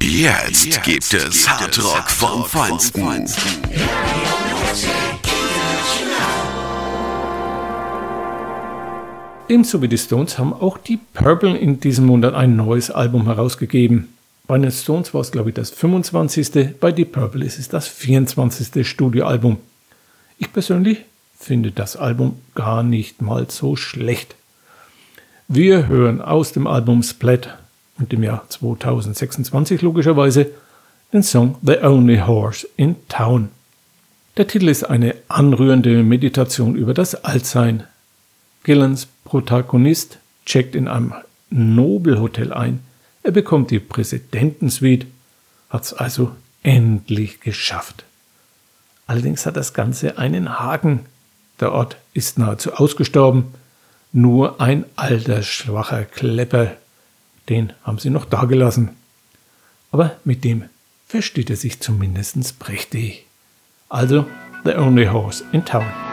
Jetzt gibt es Hardrock vom Feinsten. Ebenso wie die Stones haben auch die Purple in diesem Monat ein neues Album herausgegeben. Bei den Stones war es, glaube ich, das 25. Bei Deep Purple ist es das 24. Studioalbum. Ich persönlich finde das Album gar nicht mal so schlecht. Wir hören aus dem Album Splat und dem Jahr 2026 logischerweise den Song The Only Horse in Town. Der Titel ist eine anrührende Meditation über das Altsein. Gillans Protagonist checkt in einem Nobelhotel ein. Er bekommt die Präsidentensuite, hat es also endlich geschafft. Allerdings hat das Ganze einen Haken. Der Ort ist nahezu ausgestorben. Nur ein alter, schwacher Klepper, den haben sie noch dagelassen. Aber mit dem versteht er sich zumindest prächtig. Also, The Only Horse in Town.